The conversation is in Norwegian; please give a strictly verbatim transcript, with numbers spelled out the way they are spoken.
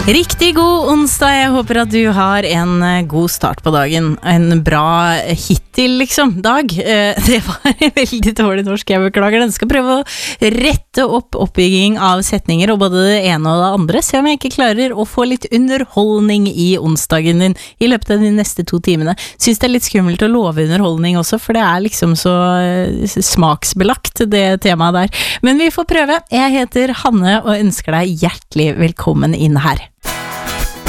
Riktig god onsdag, jeg håper at du har en god start på dagen. En bra hittil, liksom, dag. Det var veldig dårlig norsk, jeg beklager. Den skal prøve å rette opp oppbygging av setninger, og både det ene og det andre. Se om jeg ikke klarer å få litt underholdning i onsdagen din i løpet av de neste to timene. Synes det er litt skummelt å love underholdning også, for det er liksom så smaksbelagt, det temaet der. Men vi får prøve. Jeg heter Hanne og ønsker deg hjertelig velkommen inn her.